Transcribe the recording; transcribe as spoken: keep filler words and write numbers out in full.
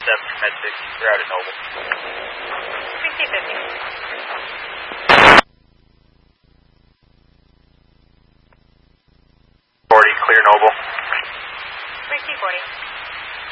seven from Med six, you're out at Noble. three C fifty. forty, clear Noble. three C forty.